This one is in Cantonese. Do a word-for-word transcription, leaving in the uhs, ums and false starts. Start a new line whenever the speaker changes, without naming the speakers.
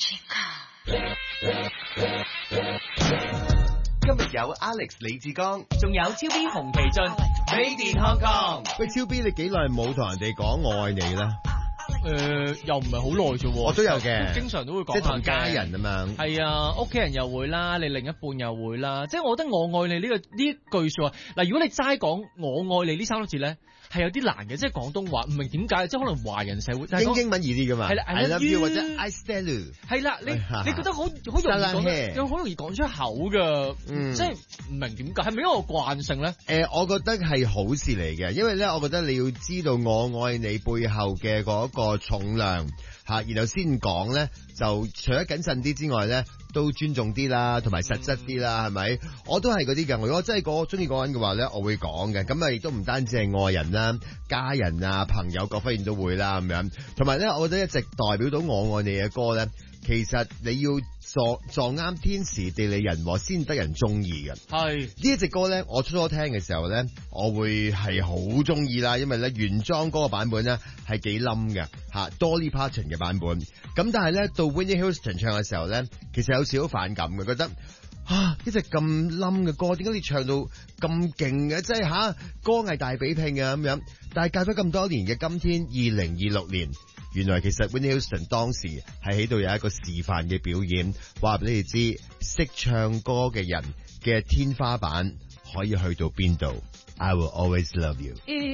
今日有 Alex 李志剛，
仲有超 B 洪其俊 ，Made in Hong Kong。
喂，超 B 你幾耐冇同人哋講我愛你咧？
誒、呃，又唔係好耐啫喎。
我都有嘅，
經常都會講下嘅。
即係同家人啊嘛。
係啊，屋企人又會啦，你另一半又會啦。即係我覺得我愛你呢、呢個呢句說話，嗱，如果你齋講我愛你呢三個字咧，係有啲難嘅。即係廣東話唔明點解，即係可能華人社會。
英英文易啲噶嘛。係啦
I love you
或者 I still you。
係啦，你你覺得好好容易講，又好容易講出口噶。嗯，即係唔明點解，係咪因為我慣性咧？誒、
呃，我覺得係好事嚟嘅，因為咧，我覺得你要知道我愛你背後嘅嗰個重量吓，然後先講咧，就除咗謹慎啲之外咧，都尊重啲啦，同埋實質啲啦，係、嗯、咪？我都係嗰啲嘅。如果真係個中意嗰個人嘅話咧，我會講嘅。咁啊，亦都唔單止係愛人啦、家人啊、朋友各方面都會啦，咁樣。同埋咧，我覺得一直代表到我愛你嘅歌咧，其實你要撞撞啱天時地利人和先得人中意嘅。係呢一隻歌咧，我初初聽嘅時候咧，我會係好中意啦，因為咧原裝嗰個版本咧係幾冧嘅吓 Dolly Parton 嘅版本。咁但係咧到 Whitney Houston 唱嘅時候咧，其實有少少反感嘅，覺得啊呢隻咁冧嘅歌，點解你唱到咁勁嘅？即係吓歌藝大比拼啊咁樣。但係隔咗咁多年嘅今天，二零二六年。原來其實 Whitney Houston 當時係喺度有一個示範嘅表演，話俾你哋知識唱歌嘅人嘅天花板可以去到邊度。I will always love you。